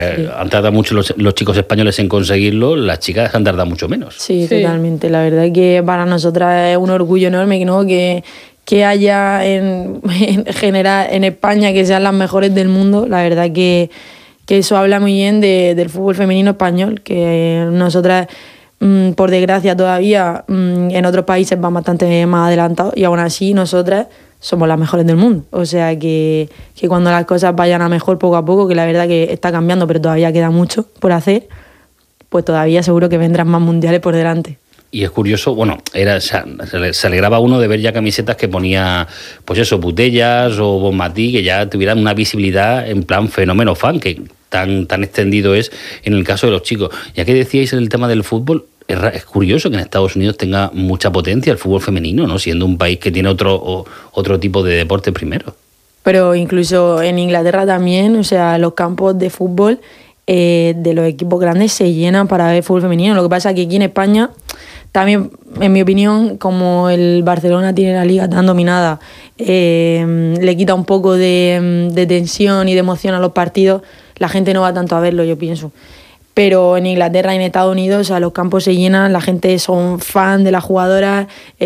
Han tardado mucho los chicos españoles en conseguirlo, las chicas han tardado mucho menos. Sí, totalmente. La verdad es que para nosotras es un orgullo enorme, ¿no? que haya en general en España que sean las mejores del mundo. La verdad que eso habla muy bien del fútbol femenino español, que nosotras, por desgracia todavía, en otros países van bastante más adelantados y aún así nosotras somos las mejores del mundo. O sea que cuando las cosas vayan a mejor poco a poco, que la verdad que está cambiando pero todavía queda mucho por hacer, pues todavía seguro que vendrán más mundiales por delante. Y es curioso, bueno, se alegraba uno de ver ya camisetas que ponía, pues eso, Putellas o Bonmatí, que ya tuvieran una visibilidad en plan fenómeno fan, que tan extendido es en el caso de los chicos. Ya que decíais en el tema del fútbol, es curioso que en Estados Unidos tenga mucha potencia el fútbol femenino, ¿no? Siendo un país que tiene otro tipo de deporte primero. Pero incluso en Inglaterra también, o sea, los campos de fútbol de los equipos grandes se llenan para ver fútbol femenino. Lo que pasa es que aquí en España también, en mi opinión, como el Barcelona tiene la liga tan dominada, le quita un poco de tensión y de emoción a los partidos, la gente no va tanto a verlo, yo pienso. Pero en Inglaterra y en Estados Unidos, o sea, los campos se llenan, la gente son fan de las jugadoras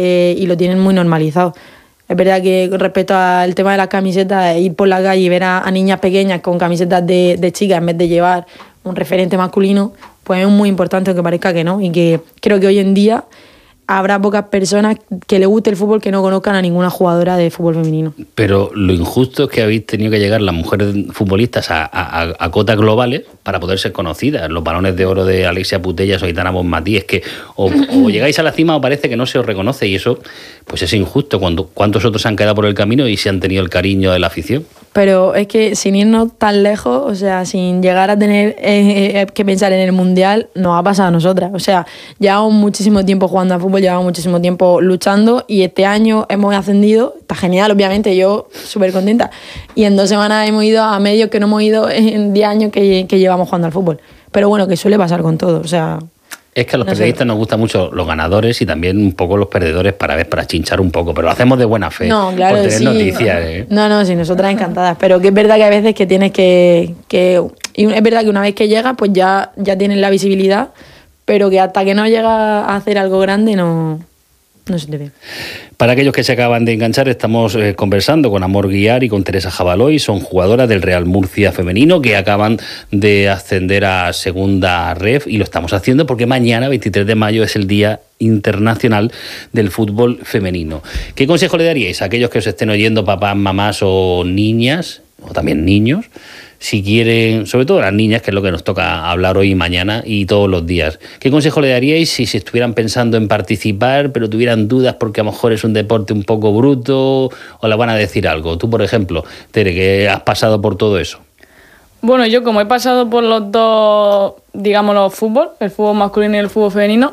y lo tienen muy normalizado. Es verdad que respecto al tema de las camisetas, ir por la calle y ver a niñas pequeñas con camisetas de chicas en vez de llevar un referente masculino, pues es muy importante, aunque parezca que no. Y que creo que hoy en día habrá pocas personas que le guste el fútbol que no conozcan a ninguna jugadora de fútbol femenino. Pero lo injusto es que habéis tenido que llegar las mujeres futbolistas a cotas globales para poder ser conocidas. Los balones de oro de Alexia Putellas o Aitana Bonmatí, es que o llegáis a la cima o parece que no se os reconoce, y eso pues es injusto. ¿Cuántos otros se han quedado por el camino y se han tenido el cariño de la afición? Pero es que sin irnos tan lejos, o sea, sin llegar a tener que pensar en el Mundial, nos ha pasado a nosotras. O sea, llevamos muchísimo tiempo jugando al fútbol, llevamos muchísimo tiempo luchando y este año hemos ascendido. Está genial, obviamente, yo súper contenta. Y en 2 semanas hemos ido a medios que no hemos ido en 10 años que llevamos jugando al fútbol. Pero bueno, que suele pasar con todo, o sea... Es que a los periodistas nos gustan mucho los ganadores y también un poco los perdedores para chinchar un poco, pero lo hacemos de buena fe, no, claro, por tener noticias. No, sí, nosotras encantadas, pero que es verdad que a veces que tienes que y es verdad que una vez que llegas, pues ya tienes la visibilidad, pero que hasta que no llegas a hacer algo grande no se te ve. Para aquellos que se acaban de enganchar, estamos conversando con Amor Guiar y con Teresa Jabaloy. Son jugadoras del Real Murcia femenino que acaban de ascender a segunda ref, y lo estamos haciendo porque mañana, 23 de mayo, es el Día Internacional del Fútbol Femenino. ¿Qué consejo le daríais a aquellos que os estén oyendo, papás, mamás o niñas, o también niños, si quieren, sobre todo las niñas, que es lo que nos toca hablar hoy y mañana y todos los días? ¿Qué consejo le daríais si estuvieran pensando en participar, pero tuvieran dudas porque a lo mejor es un deporte un poco bruto o le van a decir algo? Tú, por ejemplo, Tere, que has pasado por todo eso. Bueno, yo como he pasado por los dos, digamos, los fútbol, el fútbol masculino y el fútbol femenino,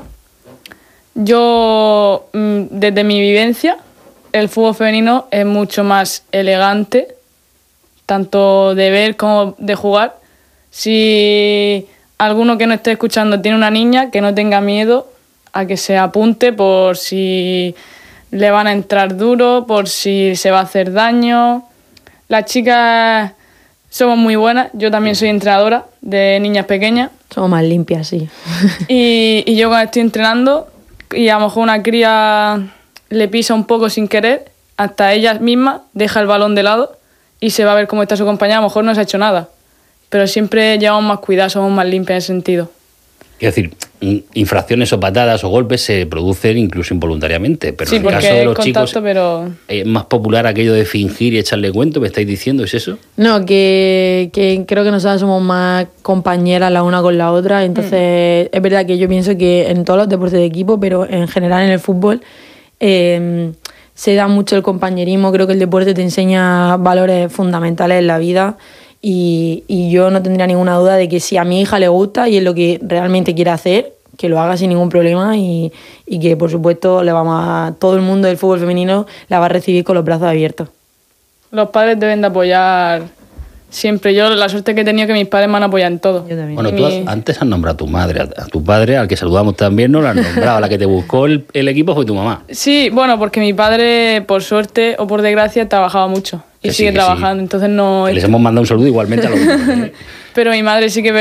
yo, desde mi vivencia, el fútbol femenino es mucho más elegante, tanto de ver como de jugar. Si alguno que no esté escuchando tiene una niña, que no tenga miedo a que se apunte por si le van a entrar duro, por si se va a hacer daño. Las chicas somos muy buenas, yo también soy entrenadora de niñas pequeñas. Somos más limpias, sí. Y yo cuando estoy entrenando y a lo mejor una cría le pisa un poco sin querer, hasta ella misma deja el balón de lado y se va a ver cómo está su compañera. A lo mejor no se ha hecho nada, pero siempre llevamos más cuidado, somos más limpias en ese sentido. Es decir, infracciones o patadas o golpes se producen incluso involuntariamente, pero sí, en el caso de los chicos pero... es más popular aquello de fingir y echarle cuento, ¿me estáis diciendo? ¿Es eso? No, que creo que nosotras somos más compañeras la una con la otra, entonces es verdad que yo pienso que en todos los deportes de equipo, pero en general en el fútbol se da mucho el compañerismo. Creo que el deporte te enseña valores fundamentales en la vida. Y yo no tendría ninguna duda de que si a mi hija le gusta y es lo que realmente quiere hacer, que lo haga sin ningún problema y que, por supuesto, todo el mundo del fútbol femenino la va a recibir con los brazos abiertos. Los padres deben de apoyar siempre. Yo la suerte que he tenido es que mis padres me han apoyado en todo. Yo también. Bueno, tú antes has nombrado a tu madre, a tu padre, al que saludamos también, no lo has nombrado. La que te buscó el equipo fue tu mamá. Sí, bueno, porque mi padre, por suerte o por desgracia, trabajaba mucho. y Que sí, sigue que sí. trabajando. Entonces no. Les hemos mandado un saludo igualmente a los dos. Pero mi madre sí que